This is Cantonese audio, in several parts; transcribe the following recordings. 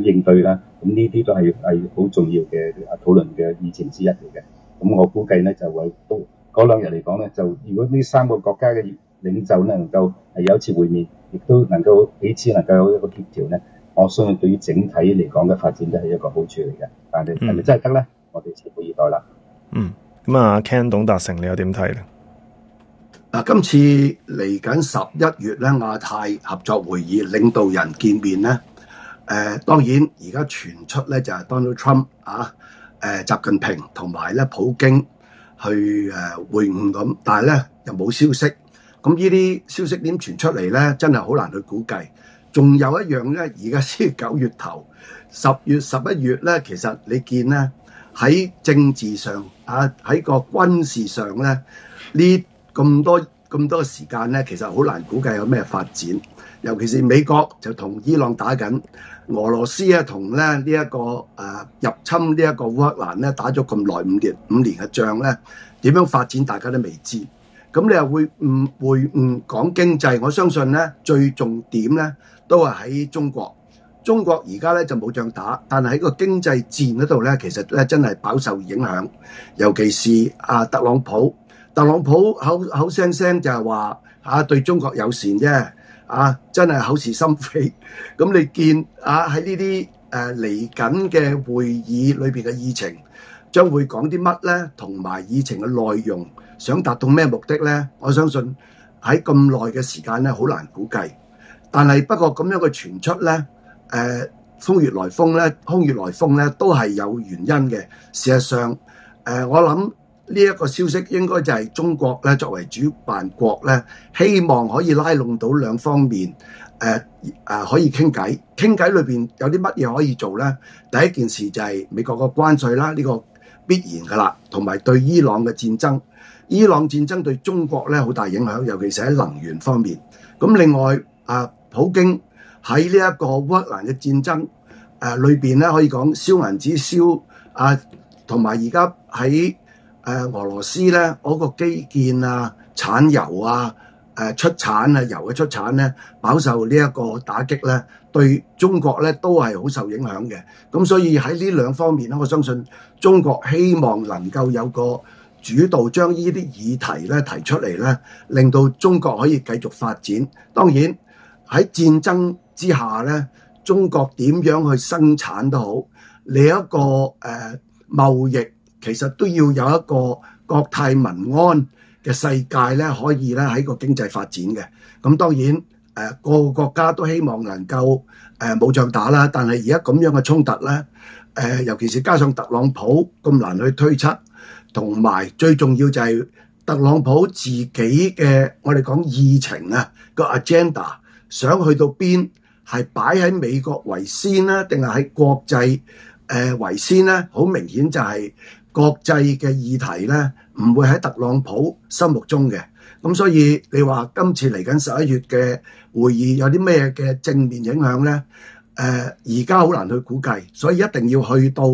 應對啦。咁呢啲都係好重要嘅討論嘅議程之一嚟嘅。咁我估計咧就會都嗰兩日嚟講咧，就如果呢三個國家嘅領袖咧能夠係有一次會面，亦都能夠彼此能夠有一個協調咧，我相信對於整體嚟講嘅發展都係一個好處嚟嘅。但係係咪真係得咧？我哋拭目以待啦。 咁啊 Ken 董達成你又點睇咧？ 今次嚟緊11月咧，亞太合作會議領導人見面咧，當然而家傳出咧就係 Donald Trump 習近平同埋咧普京去會晤咁，但係咧又冇消息。咁呢啲消息點傳出嚟咧，真係好難去估計。仲有一樣咧，而家先9月頭，10月11月咧，其實你見咧喺政治上喺個軍事上咧呢咁多時間咧，其實好難估計有咩發展。尤其是美國就同伊朗打緊，俄羅斯啊同咧呢一個入侵呢一個烏克蘭咧打咗咁耐5年嘅仗咧，點樣發展大家都未知。咁你又會講經濟，我相信咧最重點咧都係喺中國。中國而家咧就冇仗打，但係喺個經濟戰嗰度咧，其實咧真係飽受影響。尤其是特朗普口聲聲就係話對中國友善啫，真係口是心非。咁你見喺呢啲嚟緊嘅會議裏邊嘅議程，將會講啲乜咧？同埋議程嘅內容想達到咩目的咧？我相信喺咁耐嘅時間咧，好難估計。但係不過咁樣嘅傳出咧，空穴來風咧，都係有原因嘅。事實上，我諗呢一個消息應該就係中國咧作為主辦國咧，希望可以拉攏到兩方面，可以傾偈。傾偈裏邊有啲乜嘢可以做咧？第一件事就係美國個關稅啦，呢個必然㗎啦，同埋對伊朗嘅戰爭。伊朗戰爭對中國咧好大影響，尤其是喺能源方面。咁另外普京喺呢一個烏克蘭嘅戰爭裏邊咧，可以講燒銀紙燒同埋而家喺俄羅斯咧嗰個基建產油出產油嘅出產咧飽受呢一個打擊咧，對中國咧都係好受影響嘅。咁所以喺呢兩方面咧，我相信中國希望能夠有個主導，將呢啲議題咧提出嚟咧，令到中國可以繼續發展。當然喺戰爭之下咧，中國點樣去生產都好，你一個貿易其實都要有一個國泰民安嘅世界咧，可以咧喺個經濟發展嘅。咁當然個個國家都希望能夠冇仗打啦，但係而家咁樣嘅衝突咧，尤其是加上特朗普咁難去推測，同埋最重要就係特朗普自己嘅我哋講議程個 agenda 想去到邊，係擺喺美國為先啦，定係喺國際為先咧？好明顯就係國際嘅議題咧，唔會喺特朗普心目中嘅。咁所以你話今次嚟緊11月嘅會議有啲咩嘅正面影響咧？而家好難去估計，所以一定要去到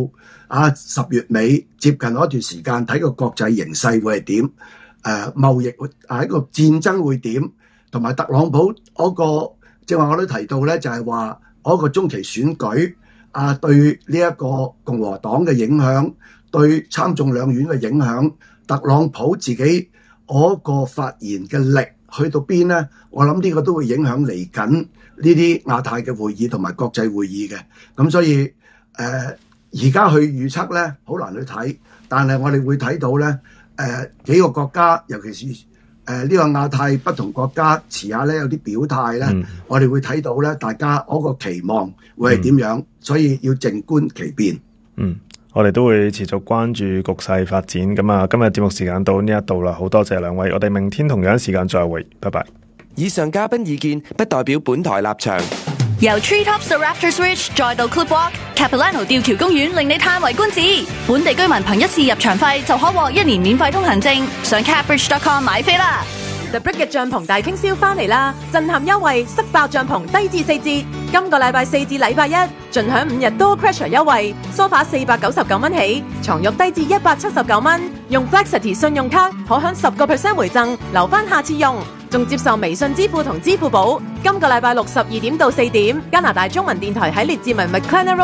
10月尾接近嗰段時間，睇個國際形勢會係點，貿易喺個戰爭會點，同埋特朗普嗰個正話我都提到咧，就係話嗰個中期選舉對呢一個共和黨嘅影響，對參眾兩院嘅影響，特朗普自己嗰個發言嘅力去到邊咧？我諗呢個都會影響嚟緊呢啲亞太嘅會議同埋國際會議嘅。咁所以而家去預測咧，好難去睇。但係我哋會睇到咧，幾個國家，尤其是呢個亞太不同國家，遲下咧有啲表態咧，我哋會睇到咧，大家嗰個期望會係點樣，所以要靜觀其變。 我哋都會持續關注局勢發展。咁啊，今日節目時間到呢一度啦，好多謝兩位，我哋明天同樣時間再會，拜拜。 以上嘉賓意見不代表本台立場。 由 Treetops to Raptors Ridge 再到 Clipwalk、Capilano 吊橋公園，令你嘆為觀止。本地居民憑一次入場費就可獲1年免費通行證，上 capbridge.com 買飛啦。 The Brick 嘅帳篷大傾銷翻嚟啦！震撼優惠，塞爆帳篷低至4折。今個禮拜4至禮拜1，盡享5日多 Crasher 優惠，梳化499蚊起，床褥低至179蚊。用 Flexity 信用卡可享10% 回贈，留翻下次用。仲接受微信支付同支付寶。今個禮拜6 12點到4點，加拿大中文電台喺列治文 McLennan